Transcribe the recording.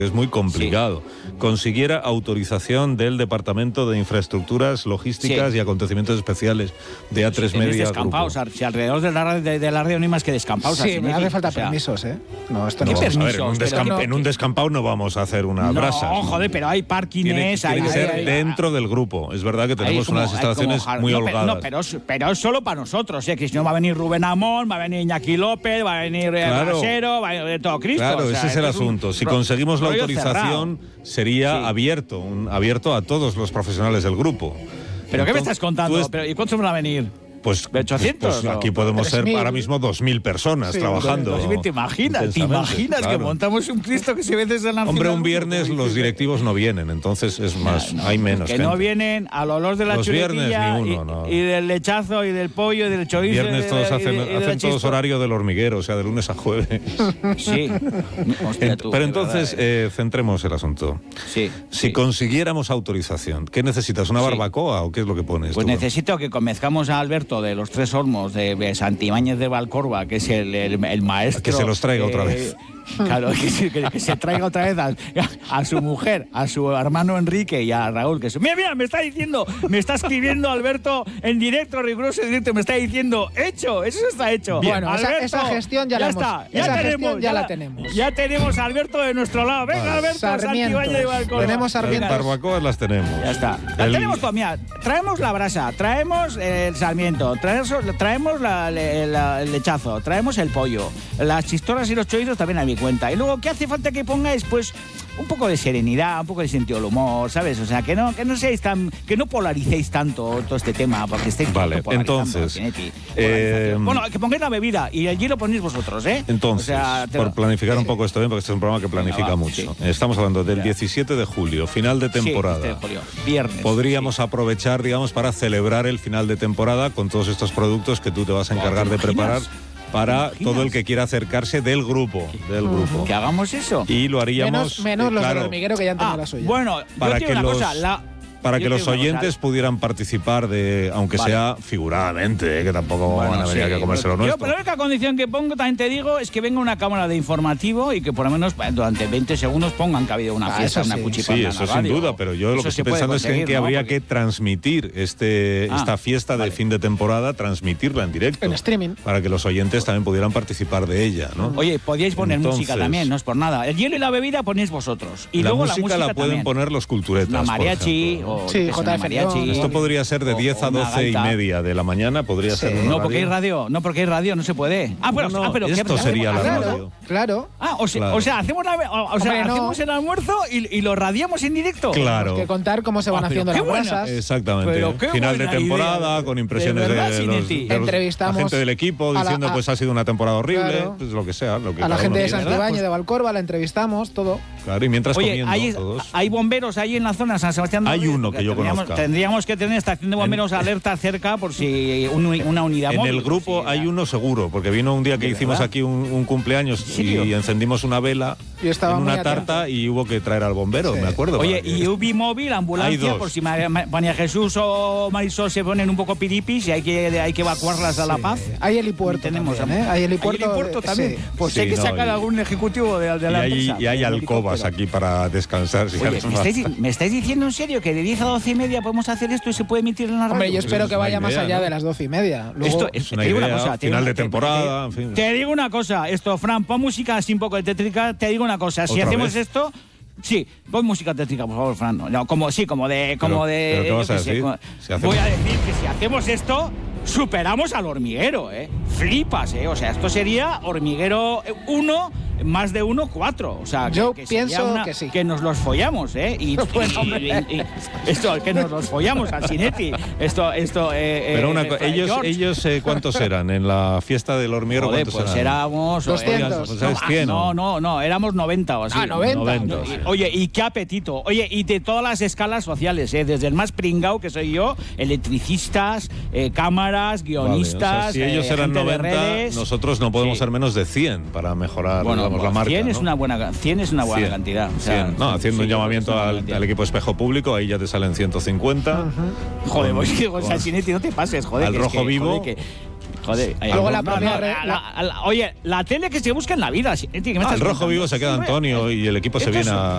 es muy complicado, consiguiera autorización del Departamento de Infraestructuras, Logísticas y Acontecimientos Especiales de A3 Media descampados, si alrededor de la radio no hay más que descampados. Sí, me hace falta permisos, ¿eh? No, esto no. Vamos a ver, en un descampado no vamos a hacer una brasa. No, joder, pero hay parkings. Tiene que ser dentro del grupo. Es verdad que tenemos unas instalaciones muy holgadas. No, pero es solo para nosotros, que si no va a venir Rubén Amón, va a venir Iñaki López, va a venir Brasero, va a venir todo Cristo. Claro, ese es el asunto. Si conseguimos la autorización, sería abierto a todos los profesionales del grupo. ¿Pero qué me estás contando? ¿Y cuántos van a venir? Pues 800. Pues aquí podemos ser ahora mismo 2.000 personas trabajando. ¿Te imaginas que montamos un Cristo que se ve desde la Hombre, un viernes los directivos no vienen, entonces es más, hay menos que gente. no vienen al olor de la chuletilla y del lechazo y del pollo y del chorizo. Viernes todos hacen todos horario del hormiguero, o sea, de lunes a jueves. Sí. Hostia, pero entonces centremos el asunto. Si consiguiéramos autorización, ¿qué necesitas? ¿Una barbacoa o qué es lo que pones? Pues necesito que convenzcamos a Alberto de los Tres Olmos, de Santibáñez de Valcorba, que es el maestro. Que se los traiga otra vez. Claro, que se traiga otra vez a su mujer, a su hermano Enrique y a Raúl. Mira, me está escribiendo Alberto en directo, riguroso directo, me está diciendo, hecho, eso está hecho. Bueno, Alberto, esa gestión ya la tenemos. Ya tenemos a Alberto de nuestro lado. Venga, Alberto, Santibáñez de Valcorba. Tenemos sarmientos. Las barbacoas las tenemos. Ya está. Tenemos todo, mira, traemos la brasa, traemos el sarmiento, traemos el lechazo, traemos el pollo, las chistoras y los chorizos también a mi cuenta. Y luego, ¿qué hace falta que pongáis? Pues un poco de serenidad, un poco de sentido del humor, ¿sabes? O sea, que no seáis que no polaricéis tanto todo este tema, porque estáis entonces, bueno, que pongáis la bebida y allí lo ponéis vosotros, ¿eh? Entonces, por planificar un poco esto bien, porque este es un programa que planifica mucho. Sí. Estamos hablando del 17 de julio, final de temporada. Sí, 17 de julio, viernes. Podríamos aprovechar, digamos, para celebrar el final de temporada con todos estos productos que tú te vas a encargar de preparar para todo el que quiera acercarse del grupo. Que hagamos eso. Y lo haríamos... Menos los del hormiguero, que ya han tenido la suya. Bueno, para que los oyentes pudieran participar aunque sea figuradamente, que tampoco habría que comerse lo nuestro. Yo, pero la única condición que pongo, también te digo, es que venga una cámara de informativo y que por lo menos durante 20 segundos pongan que ha habido una fiesta, una cuchipanda. Sí, eso sin duda, pero yo lo que estoy pensando es que habría que transmitir esta fiesta de fin de temporada, transmitirla en directo. En streaming. Para que los oyentes también pudieran participar de ella, ¿no? Oye, podíais poner música también, no es por nada. El hielo y la bebida ponéis vosotros. Y luego la música la pueden poner los culturetas, la mariachi. Sí, JF. Esto podría ser de 10 a 12 y media de la mañana, podría ser una porque hay radio, no se puede. Pero esto sería la radio. Claro. O sea, hacemos el almuerzo y lo radiamos en directo. Claro. Tenemos que contar cómo se van haciendo las brasas. Exactamente. Final de temporada, con impresiones de la gente del equipo diciendo pues ha sido una temporada horrible, pues lo que sea. A la gente de Santibáñez, de Valcorba, la entrevistamos, todo. Claro, y mientras comiendo todos. ¿Hay bomberos ahí en la zona de San Sebastián? Hay uno que yo conozca. Tendríamos que tener estación de bomberos alerta cerca por si una unidad móvil. En el grupo hay uno seguro, porque vino un día que hicimos aquí un cumpleaños y encendimos una vela en una tarta y hubo que traer al bombero, me acuerdo. Oye, y UBI móvil, ambulancia, por si María Jesús o Marisol se ponen un poco piripis y hay que evacuarlas a La Paz. Hay helipuerto también, Hay helipuerto también. Pues hay que sacar algún ejecutivo de la empresa. Y hay alcobas aquí para descansar. ¿Me estáis diciendo en serio que de 10 a 12 y media podemos hacer esto y se puede emitir en la radio? Hombre, yo espero que vaya más allá de las 12 y media. Luego, es una idea, final de temporada, en fin. Te digo una cosa, Fran, pon música así un poco de tétrica, te digo una cosa, si hacemos esto... Sí, pon música tétrica, por favor, Fran. No, como de... ¿Pero qué vas a decir? Voy a decir que si hacemos esto, superamos al hormiguero, Flipas, O sea, esto sería hormiguero 1, más de 1, 4. O sea, yo pienso que sí. Que nos los follamos, y esto, que nos los follamos al Cinetti. Pero ellos ¿cuántos eran en la fiesta del hormiguero? ¿Cuántos pues eran? Éramos 200. No, éramos 90 o así. 90. Oye, y qué apetito. Oye, y de todas las escalas sociales, desde el más pringao que soy yo, electricistas, cámaras, guionistas. O sea, si ellos eran 90, nosotros no podemos ser menos de 100 para mejorar la marca. 100 es una buena cantidad. O sea, haciendo un llamamiento al equipo Espejo Público, ahí ya te salen 150. Joder, Chinetti, no te pases, joder. Al Rojo Vivo. Joder, luego oye, la tele que se busca en la vida. Al Rojo Vivo se queda Antonio y el equipo se viene a